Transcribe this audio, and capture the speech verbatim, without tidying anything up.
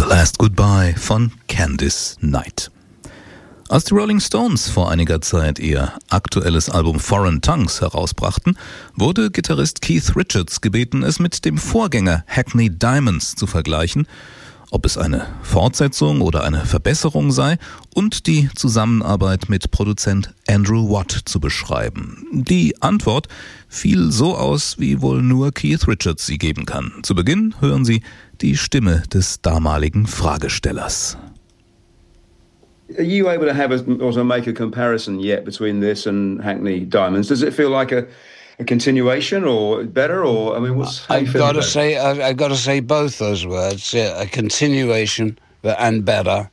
The Last Goodbye von Candice Night. Als die Rolling Stones vor einiger Zeit ihr aktuelles Album Foreign Tongues herausbrachten, wurde Gitarrist Keith Richards gebeten, es mit dem Vorgänger Hackney Diamonds zu vergleichen, ob es eine Fortsetzung oder eine Verbesserung sei, und die Zusammenarbeit mit Produzent Andrew Watt zu beschreiben. Die Antwort fiel so aus, wie wohl nur Keith Richards sie geben kann. Zu Beginn hören Sie die Stimme des damaligen Fragestellers. Are you able to have a, also make a comparison yet between this and Hackney Diamonds? Does it feel like a, a continuation or better, or I mean, what's? I've got to say, I, I've got to say both those words. Yeah, a continuation and better.